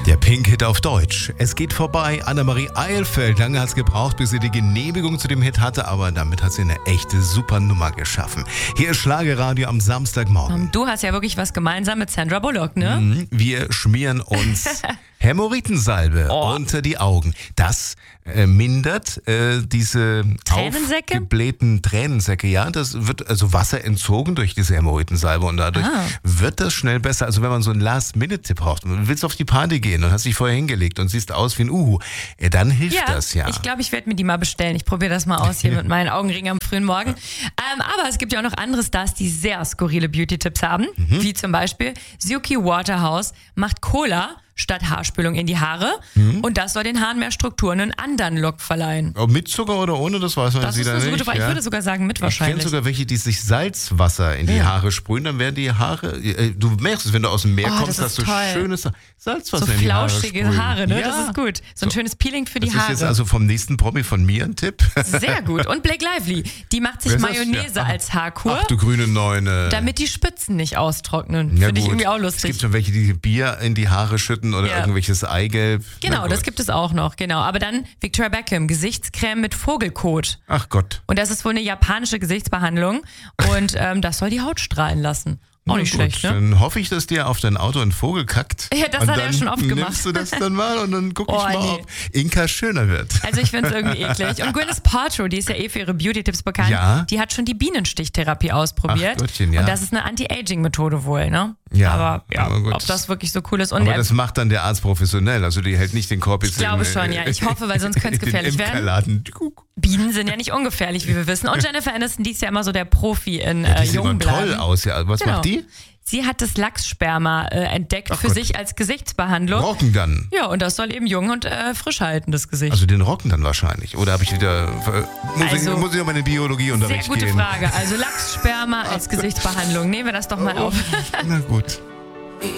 Der Pink-Hit auf Deutsch. Es geht vorbei. Annemarie Eilfeld. Lange hat es gebraucht, bis sie die Genehmigung zu dem Hit hatte, aber damit hat sie eine echte super Nummer geschaffen. Hier ist Schlagerradio am Samstagmorgen. Du hast ja wirklich was gemeinsam mit Sandra Bullock, ne? Wir schmieren uns Hämorrhoidensalbe unter die Augen. Das mindert diese Tränensäcke? aufgeblähten Tränensäcke. Ja, das wird also Wasser entzogen durch diese Hämorrhoidensalbe und dadurch wird das schnell besser. Also wenn man so einen Last-Minute-Tipp braucht, du willst auf die Party gehen und hast dich vorher hingelegt und siehst aus wie ein Uhu, dann hilft das ja. Ich glaube, ich werde mir die mal bestellen. Ich probiere das mal aus hier mit meinen Augenringen am frühen Morgen. Aber es gibt ja auch noch andere Stars, die sehr skurrile Beauty-Tipps haben, wie zum Beispiel Suki Waterhouse macht Cola statt Haarspülung in die Haare und das soll den Haaren mehr Struktur und einen anderen Look verleihen. Ob mit Zucker oder ohne, das weiß man Das ist wieder eine nicht. gute Frage. Ich würde sogar sagen mit wahrscheinlich. Ich kenne sogar welche, die sich Salzwasser in die Haare sprühen, dann werden die Haare, du merkst es, wenn du aus dem Meer kommst, hast du schönes Salzwasser so in die Haare flauschige Haare, ne? Ja. Das ist gut. So ein schönes Peeling für die Haare. Das ist jetzt also vom nächsten Promi von mir ein Tipp. Sehr gut. Und Blake Lively, die macht sich Mayonnaise als Haarkur, Ach du grüne Neune. damit die Spitzen nicht austrocknen. Ja, Finde ich gut. irgendwie auch Es lustig. gibt schon welche, die Bier in die Haare schütten oder irgendwelches Eigelb. Genau, das gibt es auch noch, genau. Aber dann Victoria Beckham, Gesichtscreme mit Vogelkot. Ach Gott. Und das ist wohl eine japanische Gesichtsbehandlung und das soll die Haut strahlen lassen. Auch nicht schlecht, ne? Dann hoffe ich, dass dir auf dein Auto ein Vogel kackt. Ja, das und hat er dann schon oft gemacht. Nimmst du das dann mal und dann guck ich mal, nee. ob Inka schöner wird. Also ich finde es irgendwie eklig. Und Gwyneth Paltrow, die ist ja für ihre Beauty-Tipps bekannt, die hat schon die Bienenstichtherapie ausprobiert. Ach Gottchen, ja. Und das ist eine Anti-Aging-Methode wohl, ne? Ja, aber gut. ob das wirklich so cool ist. Und Aber das macht dann der Arzt professionell. Also die hält nicht den Korb jetzt ich glaube schon, ja. Ich hoffe, weil sonst könnte es gefährlich werden. Bienen sind ja nicht ungefährlich, wie wir wissen. Und Jennifer Aniston, die ist ja immer so der Profi in die sieht immer toll aus. Ja. Was macht die? Sie hat das Lachssperma entdeckt für sich als Gesichtsbehandlung. Rocken dann? Ja, und das soll eben jung und frisch halten, das Gesicht. Also den Rocken dann wahrscheinlich? Oder habe ich wieder... Muss ich noch meine Biologieunterricht gehen? Sehr gute Frage. Also Lachssperma als Gesichtsbehandlung. Nehmen wir das doch mal auf. Na gut.